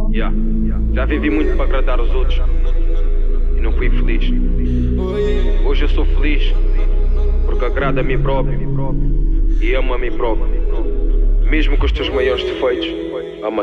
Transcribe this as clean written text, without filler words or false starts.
Yeah. Já vivi muito para agradar os outros e não fui feliz. Hoje eu sou feliz porque agrado a mim próprio e amo a mim próprio. Mesmo com os teus maiores defeitos,